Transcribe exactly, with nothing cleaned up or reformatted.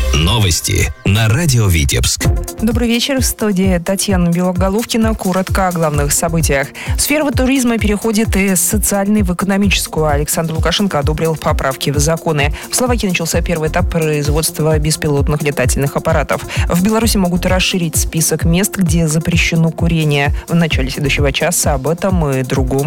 Новости на радио Витебск. Добрый вечер. В студии Татьяна Белоголовкина. Коротко о главных событиях. Сфера туризма переходит из социальной в экономическую. Александр Лукашенко одобрил поправки в законы. В Словакии начался первый этап производства беспилотных летательных аппаратов. В Беларуси могут расширить список мест, где запрещено курение. В начале следующего часа об этом и другом